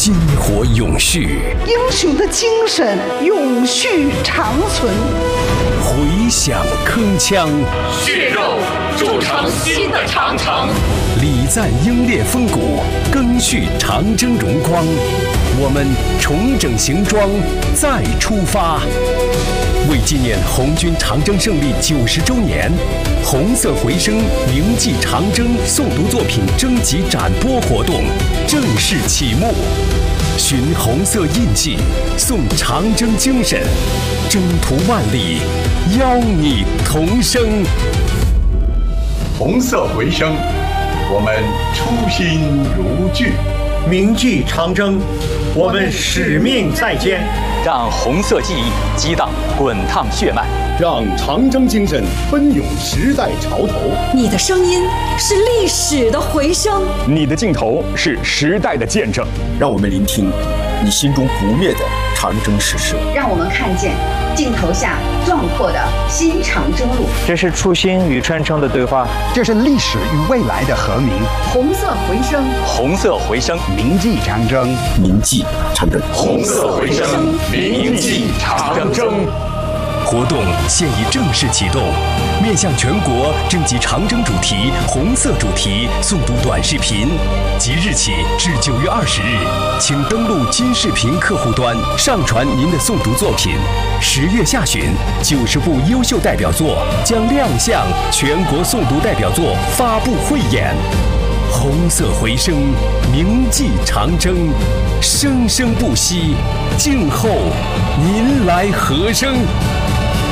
薪火永续， 英雄的精神永续长存。 回响铿锵， 血肉铸成新的长城。 礼赞英烈风骨，赓续长征荣光。我们重整行装，再出发。为纪念红军长征胜利90周年，红色回声铭记长征诵读作品征集展播活动正式启幕。寻红色印记，颂长征精神，征途万里，邀你同声。 红色回声，我们初心如炬； 铭记长征，我们使命在肩。 让红色记忆激荡滚烫血脉， 让长征精神奔涌时代潮头。 你的声音是历史的回声， 你的镜头是时代的见证。 让我们聆听你心中不灭的长征史诗， 让我们看见镜头下壮阔的新长征路。 这是初心与传承的对话， 这是历史与未来的和鸣。 红色回声， 红色回声， 铭记长征， 铭记长征。 红色回声，铭记长征。 活动现已正式启动，面向全国征集长征主题、红色主题诵读短视频。即日起至9月20日，请登录金视频客户端上传您的诵读作品。10月下旬，90部优秀代表作将亮相全国诵读代表作发布汇演。红色回声，铭记长征，生生不息。静候您来和声。